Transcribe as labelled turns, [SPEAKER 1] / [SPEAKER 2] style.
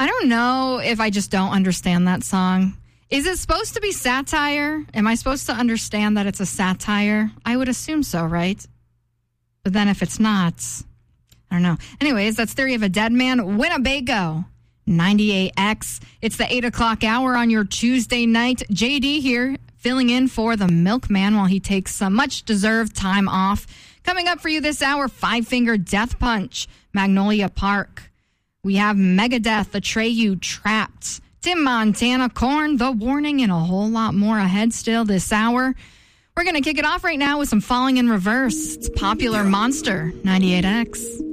[SPEAKER 1] I don't know if I just don't understand that song. Is it supposed to be satire? Am I supposed to understand that it's a satire? I would assume so, right? But then if it's not, I don't know. Anyways, that's Theory of a Dead Man, Winnebago, 98X. It's the 8 o'clock hour on your Tuesday night. JD here, filling in for the milkman while he takes some much-deserved time off. Coming up for you this hour, Five Finger Death Punch, Magnolia Park. We have Megadeth, Atreyu, Trapped, Tim Montana, Korn, The Warning, and a whole lot more ahead still this hour. We're going to kick it off right now with some Falling in Reverse. It's Popular Monster, 98X.